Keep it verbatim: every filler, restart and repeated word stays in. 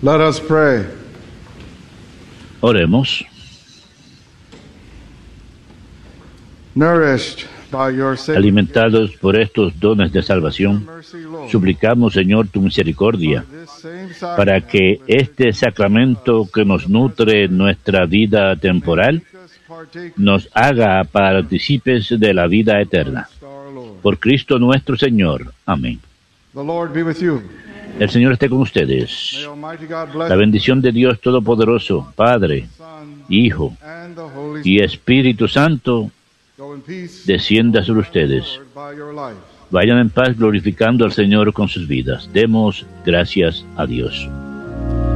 Let us pray. Oremos. Nourished by your saving Alimentados por estos dones de salvación, mercy, Lord, suplicamos, Señor, tu misericordia, this same sacrament para que este sacramento que nos nutre nuestra vida temporal make us partakers nos haga partícipes de la vida eterna. of our Lord. Por Cristo nuestro Señor. Amén. The Lord be with you. El Señor esté con May ustedes. Almighty God bless La bendición de Dios Todopoderoso, Padre, the Son Hijo and the Holy y Spirit. Espíritu Santo, Go in peace, descienda sobre ustedes. Lord, by your life. Vayan en paz glorificando al Señor con sus vidas. Demos gracias a Dios.